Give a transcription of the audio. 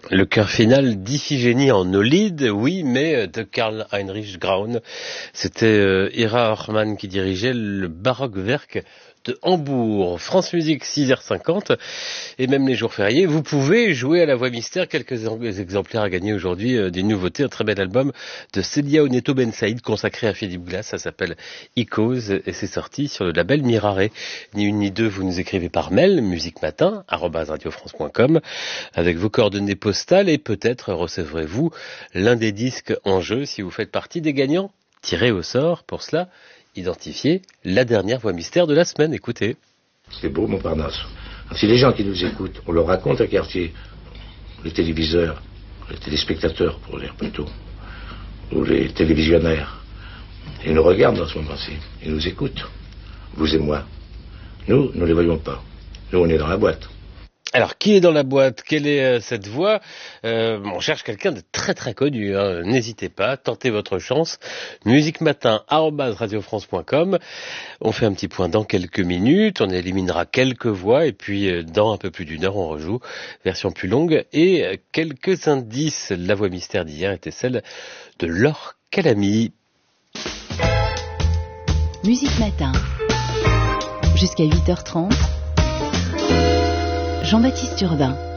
Le chœur final d'Iphigénie en Aulide, oui, mais de Karl Heinrich Graun. C'était Ira Hormann qui dirigeait le Barockwerk de Hambourg. France Musique, 6h50, et même les jours fériés, vous pouvez jouer à la voix mystère. Quelques exemplaires à gagner aujourd'hui, des nouveautés, un très bel album de Célia Oneto Ben Saïd consacré à Philippe Glass, ça s'appelle Icos, et c'est sorti sur le label Mirare. Ni une ni deux, vous nous écrivez par mail, musiquematin@radiofrance.com, avec vos coordonnées postales, et peut-être recevrez-vous l'un des disques en jeu si vous faites partie des gagnants tirés au sort. Pour cela, identifiez la dernière voix mystère de la semaine. Écoutez. C'est beau, Montparnasse. Si les gens qui nous écoutent, on leur raconte un quartier, les téléviseurs, les téléspectateurs, pour dire plutôt, ou les télévisionnaires, ils nous regardent dans ce moment-ci, ils nous écoutent, vous et moi. Nous ne les voyons pas. Nous, on est dans la boîte. Alors, qui est dans la boîte? Quelle est cette voix? On cherche quelqu'un de très très connu, hein. N'hésitez pas, tentez votre chance. musiquematin@radiofrance.com. On fait un petit point dans quelques minutes, on éliminera quelques voix, et puis dans un peu plus d'une heure, on rejoue version plus longue et quelques indices. La voix mystère d'hier était celle de Laure Calamy. Musique Matin, jusqu'à 8h30. Jean-Baptiste Urbain.